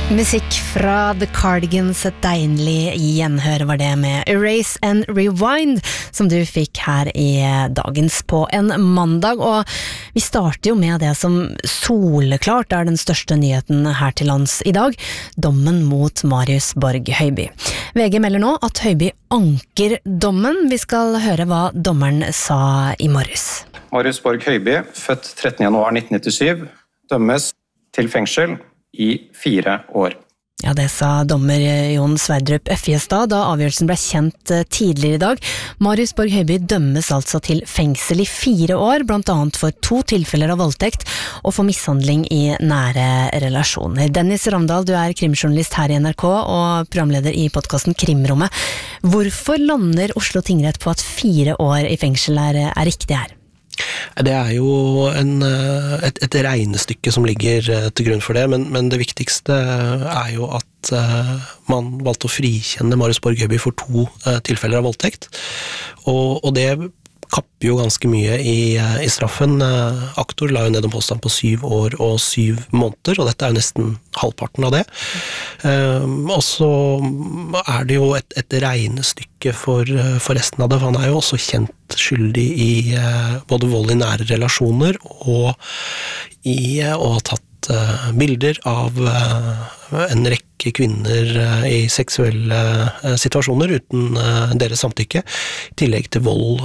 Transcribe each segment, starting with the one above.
Musikk fra The Cardigans, et deilig gjenhør var det med Erase and Rewind, som du fikk her i dagens på en mandag, og vi starter jo med det som soleklart er den største nyheten her til lands i dag, dommen mot Marius Borg Høiby. VG melder nå at Høiby anker dommen. Vi skal høre hva dommeren sa i morges. Marius Borg Høiby, født 13. januar 1997, dømmes til fengsel i 4 år. Ja, det sa dommer Jon Sverdrup Effjestad da avgjørelsen ble kjent tidligere i dag. Marius Borg Høiby dømmes altså til fengsel i 4 år, blant annet for 2 tilfeller av voldtekt og for mishandling i nære relasjoner. Dennis Ravndal, du er krimjournalist her i NRK og programleder i podcasten Krimrommet. Hvorfor lander Oslo tingrett på at 4 år i fengsel er riktig her? Det er jo et regnestykke som ligger til grunn for det, men det viktigste er jo at man valgte å frikjenne Marius Borg Høiby for 2 tilfeller av voldtekt, og det kapper jo ganske mye i straffen. Aktor la jo ned en påstand på 7 år og 7 måneder, og dette er jo nesten halvparten av det. Og så er det jo et regnestykke for resten av det, for han er jo også kjent skyldig i både vold i nære relasjoner og i å ha tatt bilder av en rekke kvinner i seksuelle situasjoner uten deres samtykke, i tillegg til vold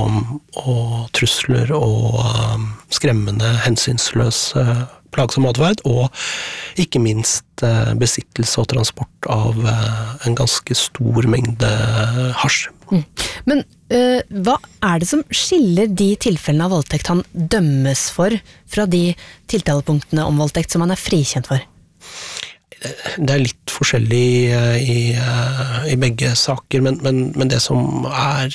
og trusler og skremmende, hensynsløs plagsom atferd, og ikke minst besittelse og transport av en ganske stor mengde hasj. Men hva er det som skiller de tilfellene av voldtekt han dømmes for fra de tiltalepunktene om voldtekt som han er frikjent for? Det er litt forskjellig i begge saker, men det som er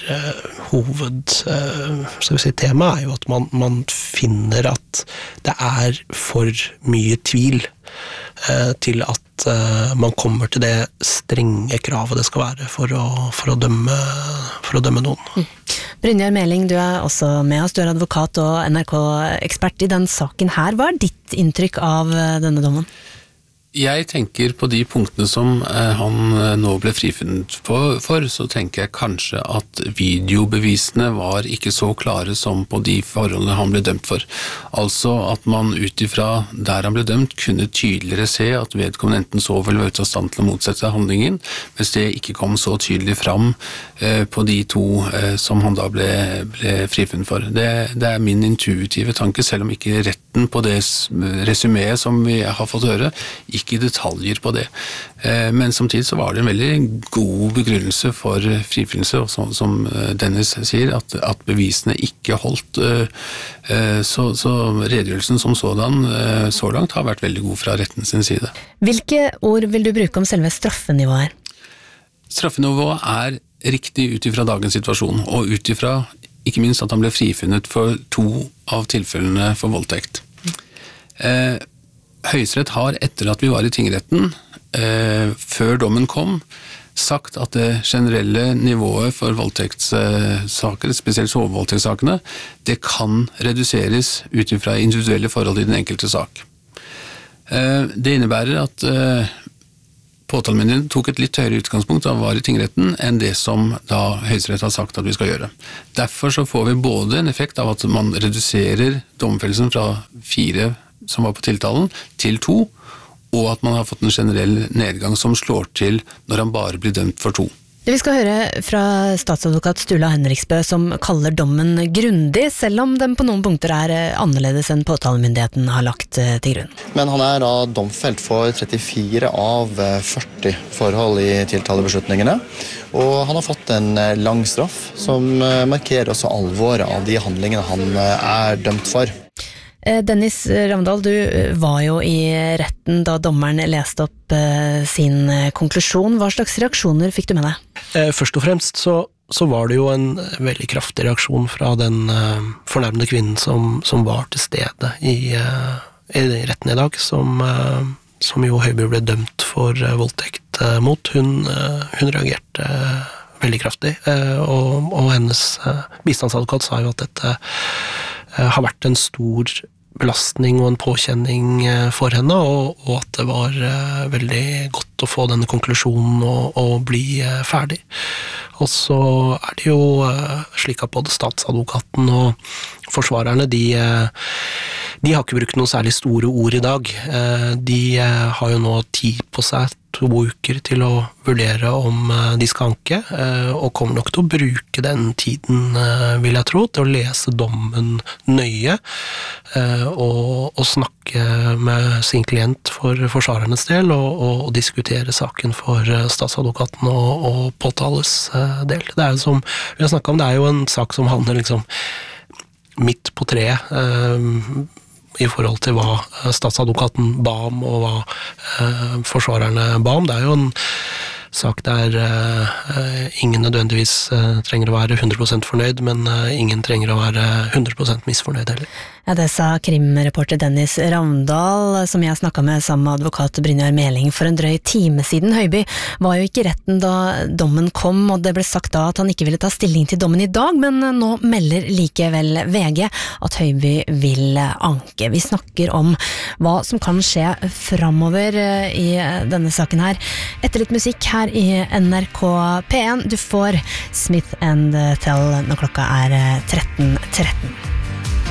tema er jo at man finner at det er for mye tvil til at man kommer til det strenge kravet det skal være for å dømme noen. Brynjar Meling, du er også med oss, du er advokat og NRK-ekspert i den saken her. Hva er ditt inntrykk av denne dommen? Jeg tenker på de punktene som han nå ble frifunnet for, så tenker jeg kanskje at videobevisene var ikke så klare som på de forholdene han ble dømt for. Altså at man utifra der han ble dømt kunne tydeligere se at vedkommende enten så vel var ute av stand til å motsette seg handlingen, mens det ikke kom så tydelig fram på de 2 som han da ble frifunnet for. Det er min intuitive tanke, selv om ikke retten på det resuméet som vi har fått høre, ikke detaljer på det. Men samtidig så var det en veldig god begrunnelse for frifinnelse, og som Dennis sier, at bevisene ikke holdt. Så redegjørelsen som sådan så langt har vært veldig god fra retten sin side. Hvilke ord vil du bruke om selve straffenivået her? Straffenivået er riktig utifra dagens situasjon, og utifra ikke minst at han ble frifunnet for 2 av tilfellene for voldtekt. Høyesterett har, etter at vi var i tingretten, før dommen kom, sagt at det generelle nivået for voldtektssaker, spesielt sovevoldtektssakene, det kan reduseres utifra individuelle forhold i den enkelte sak. Det innebærer at påtalemyndigheten tok et litt høyere utgangspunkt da vi var i tingretten enn det som da Høyesterett har sagt at vi skal gjøre. Derfor så får vi både en effekt av at man reduserer domfellelsen fra 4 som var på tiltalen, til 2, og at man har fått en generell nedgang som slår til når han bare blir dømt for 2. Vi skal høre fra statsadvokat Sturla Henriksbø, som kaller dommen grundig, selv om den på noen punkter er annerledes enn påtalemyndigheten har lagt til grunn. Men han er da domfelt for 34 av 40 forhold i tiltalebeslutningene, og han har fått en lang straff som markerer også alvoret av de handlingene han er dømt for. Dennis Ravndal, du var jo i retten da dommeren leste opp sin konklusjon. Hva slags reaksjoner fikk du med deg? Først og fremst så var det jo en veldig kraftig reaksjon fra den fornærmede kvinnen som var til stede i retten i dag, som jo Høiby ble dømt for voldtekt mot. Hun reagerte veldig kraftig, og hennes bistandsadvokat sa jo at dette har vært en stor belastning og en påkjenning for henne, og at det var veldig godt å få denne konklusjonen og bli ferdig. Og så det jo slik at både statsadvokaten og forsvarerne, de har ikke brukt noen særlig store ord i dag. De har jo nå tid på seg, 2 uker til å vurdere om de skal anke, og kommer nok til å bruke den tiden, vil jeg tro, til å lese dommen nøye, og snakke med sin klient for forsvarernes del, og diskutere saken for statsadvokaten og påtales del. Det jo som vi har snakket om, det jo en sak som handler liksom midt på treet, i forhold til hva statsadvokaten ba om, og hva forsvarerne ba om. Det jo en sak der ingen nødvendigvis trenger å være 100% fornøyd, men ingen trenger å være 100% misfornøyd heller. Ja, det sa krimreporter Dennis Ravndal, som jeg snakket med sammen med advokat Brynjar Meling for en drøy time siden. Høiby var jo ikke i retten da dommen kom, og det ble sagt da at han ikke ville ta stilling til dommen i dag, men nå melder likevel VG at Høiby vil anke. Vi snakker om hva som kan skje fremover i denne saken her. Etter litt musikk her i NRK P1, du får Smith & Tell når klokka 13:13.